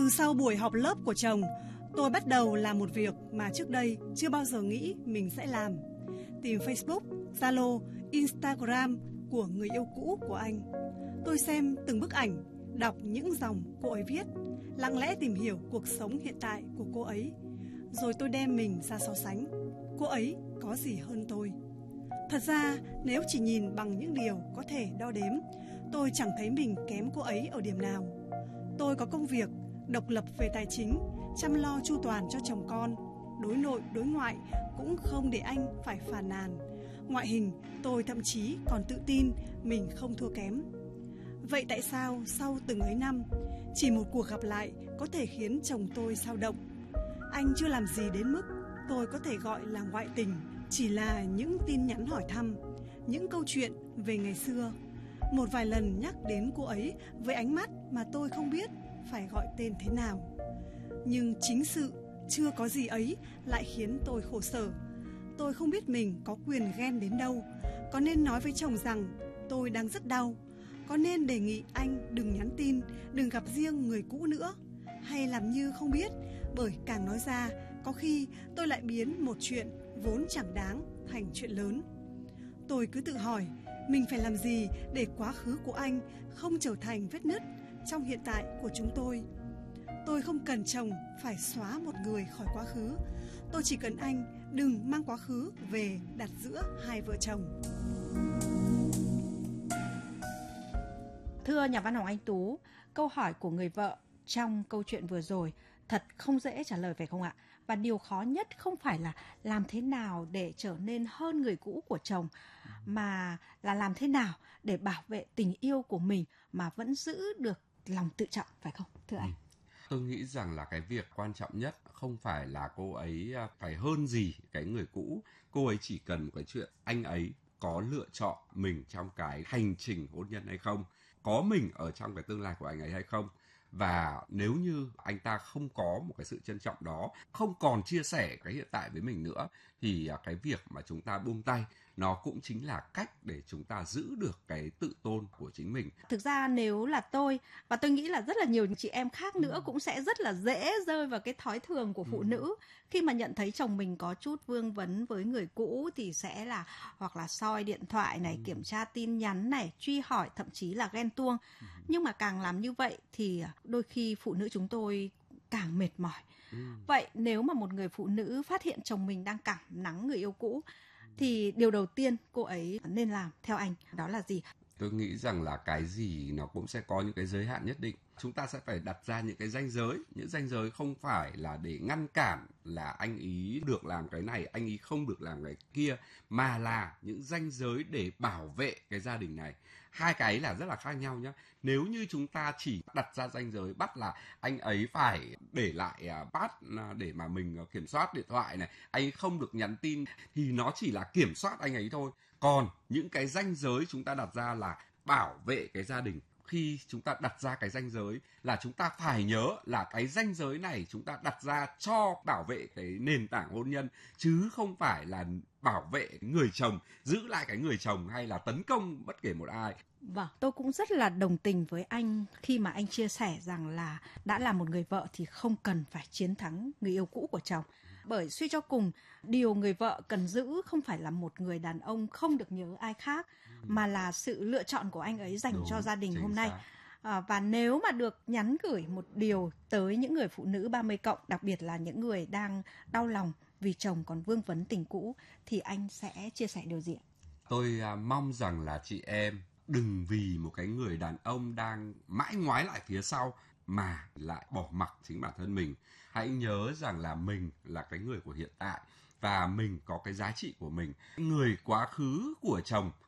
Từ sau buổi họp lớp của chồng, tôi bắt đầu làm một việc mà trước đây chưa bao giờ nghĩ mình sẽ làm. Tìm Facebook, Zalo, Instagram của người yêu cũ của anh. Tôi xem từng bức ảnh, đọc những dòng cô ấy viết, lặng lẽ tìm hiểu cuộc sống hiện tại của cô ấy. Rồi tôi đem mình ra so sánh. Cô ấy có gì hơn tôi? Thật ra, nếu chỉ nhìn bằng những điều có thể đo đếm, tôi chẳng thấy mình kém cô ấy ở điểm nào. Tôi có công việc, độc lập về tài chính, chăm lo chu toàn cho chồng con, đối nội đối ngoại cũng không để anh phải phàn nàn. Ngoại hình, tôi thậm chí còn tự tin mình không thua kém. Vậy tại sao sau từng ấy năm, chỉ một cuộc gặp lại có thể khiến chồng tôi xao động? Anh chưa làm gì đến mức tôi có thể gọi là ngoại tình, chỉ là những tin nhắn hỏi thăm, những câu chuyện về ngày xưa. Một vài lần nhắc đến cô ấy với ánh mắt mà tôi không biết phải gọi tên thế nào. Nhưng chính sự chưa có gì ấy lại khiến tôi khổ sở. Tôi không biết mình có quyền ghen đến đâu. Có nên nói với chồng rằng tôi đang rất đau? Có nên đề nghị anh đừng nhắn tin, đừng gặp riêng người cũ nữa? Hay làm như không biết, bởi càng nói ra, có khi tôi lại biến một chuyện vốn chẳng đáng thành chuyện lớn. Tôi cứ tự hỏi, mình phải làm gì để quá khứ của anh không trở thành vết nứt trong hiện tại của chúng tôi? Tôi không cần chồng phải xóa một người khỏi quá khứ. Tôi chỉ cần anh đừng mang quá khứ về đặt giữa hai vợ chồng. Thưa nhà văn Hồng Anh Tú, câu hỏi của người vợ trong câu chuyện vừa rồi thật không dễ trả lời phải không ạ? Và điều khó nhất không phải là làm thế nào để trở nên hơn người cũ của chồng, mà là làm thế nào để bảo vệ tình yêu của mình mà vẫn giữ được lòng tự trọng, phải không thưa anh? Tôi nghĩ rằng là cái việc quan trọng nhất không phải là cô ấy phải hơn gì cái người cũ. Cô ấy chỉ cần một cái chuyện anh ấy có lựa chọn mình trong cái hành trình hôn nhân hay không, có mình ở trong cái tương lai của anh ấy hay không. Và nếu như anh ta không có một cái sự trân trọng đó, không còn chia sẻ cái hiện tại với mình nữa, thì cái việc mà chúng ta buông tay nó cũng chính là cách để chúng ta giữ được cái tự tôn của chính mình. Thực ra nếu là tôi, và tôi nghĩ là rất là nhiều chị em khác nữa cũng sẽ rất là dễ rơi vào cái thói thường của phụ nữ. Khi mà nhận thấy chồng mình có chút vương vấn với người cũ thì sẽ là hoặc là soi điện thoại này, kiểm tra tin nhắn này, truy hỏi, thậm chí là ghen tuông. Nhưng mà càng làm như vậy thì đôi khi phụ nữ chúng tôi càng mệt mỏi. Vậy nếu mà một người phụ nữ phát hiện chồng mình đang cảm nắng người yêu cũ thì điều đầu tiên cô ấy nên làm theo anh đó là gì? Tôi nghĩ rằng là cái gì nó cũng sẽ có những cái giới hạn nhất định. Chúng ta sẽ phải đặt ra những cái ranh giới. Những ranh giới không phải là để ngăn cản là anh ý được làm cái này, anh ý không được làm cái kia, mà là những ranh giới để bảo vệ cái gia đình này. Hai cái là rất là khác nhau nhé. Nếu như chúng ta chỉ đặt ra ranh giới bắt là anh ấy phải để lại pass để mà mình kiểm soát điện thoại này, anh ấy không được nhắn tin, thì nó chỉ là kiểm soát anh ấy thôi. Còn những cái ranh giới chúng ta đặt ra là bảo vệ cái gia đình. Khi chúng ta đặt ra cái ranh giới là chúng ta phải nhớ là cái ranh giới này chúng ta đặt ra cho bảo vệ cái nền tảng hôn nhân, chứ không phải là bảo vệ người chồng, giữ lại cái người chồng hay là tấn công bất kể một ai. Vâng, tôi cũng rất là đồng tình với anh khi mà anh chia sẻ rằng là đã là một người vợ thì không cần phải chiến thắng người yêu cũ của chồng. Bởi suy cho cùng, điều người vợ cần giữ không phải là một người đàn ông không được nhớ ai khác, mà là sự lựa chọn của anh ấy dành cho gia đình hôm nay. Và nếu mà được nhắn gửi một điều tới những người phụ nữ 30+, đặc biệt là những người đang đau lòng vì chồng còn vương vấn tình cũ, thì anh sẽ chia sẻ điều gì ạ? Tôi mong rằng là chị em đừng vì một cái người đàn ông đang mãi ngoái lại phía sau mà lại bỏ mặc chính bản thân mình. Hãy nhớ rằng là mình là cái người của hiện tại và mình có cái giá trị của mình. Người quá khứ của chồng